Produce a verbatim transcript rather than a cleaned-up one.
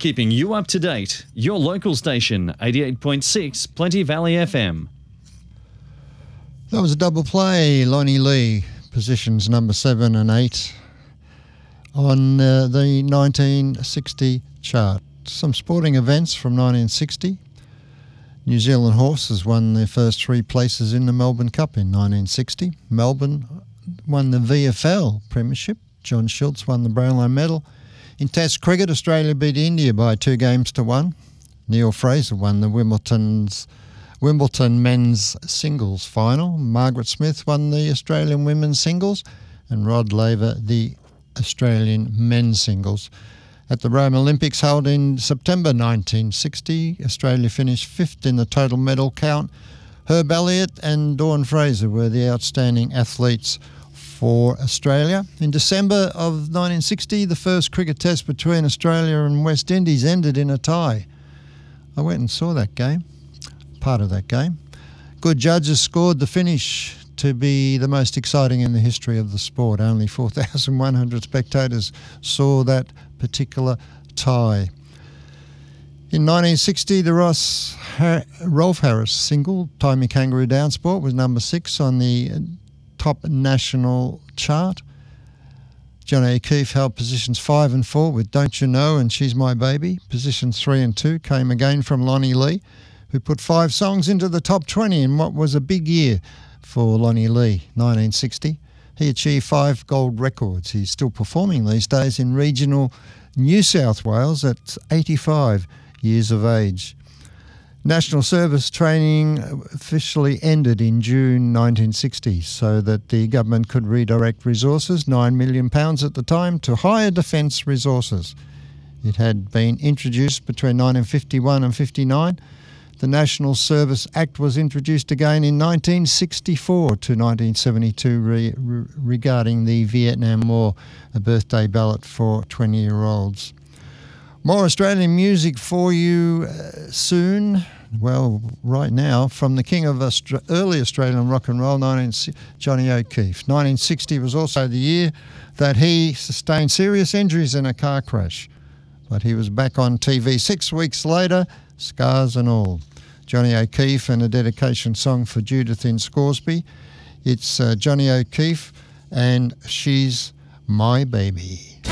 Keeping you up to date. Your local station, eighty-eight point six Plenty Valley F M. That was a double play. Lonnie Lee, positions number seven and eight on uh, the nineteen sixty chart. Some sporting events from nineteen sixty. New Zealand Horses won their first three places in the Melbourne Cup in nineteen sixty. Melbourne won the V F L Premiership. John Schultz won the Brownlow Medal. In Test cricket, Australia beat India by two games to one. Neil Fraser won the Wimbledon's Wimbledon men's singles final. Margaret Smith won the Australian women's singles, and Rod Laver the Australian men's singles. At the Rome Olympics held in September nineteen sixty, Australia finished fifth in the total medal count. Herb Elliott and Dawn Fraser were the outstanding athletes for Australia. In December of nineteen sixty, the first cricket test between Australia and West Indies ended in a tie. I went and saw that game, part of that game. Good judges scored the finish to be the most exciting in the history of the sport. Only four thousand one hundred spectators saw that particular tie. In nineteen sixty, the Ross Har- Rolf Harris single, Tie Me Kangaroo Down Sport, was number six on the top national chart. Johnny O'Keefe held positions five and four with Don't You Know and She's My Baby. Positions three and two came again from Lonnie Lee, who put five songs into the top twenty in what was a big year for Lonnie Lee, nineteen sixty. He achieved five gold records. He's still performing these days in regional New South Wales at eighty-five years of age. National service training officially ended in June nineteen sixty so that the government could redirect resources, nine million pounds at the time, to higher defence resources. It had been introduced between nineteen fifty-one and fifty-nine. The National Service Act was introduced again in nineteen sixty-four to nineteen seventy-two re- re- regarding the Vietnam War, a birthday ballot for twenty-year-olds. More Australian music for you uh, soon. Well, right now, from the king of Austra- early Australian rock and roll, nineteen Johnny O'Keefe. nineteen sixty was also the year that he sustained serious injuries in a car crash. But he was back on T V six weeks later, scars and all. Johnny O'Keefe and a dedication song for Judith in Scoresby. It's uh, Johnny O'Keefe and She's My Baby.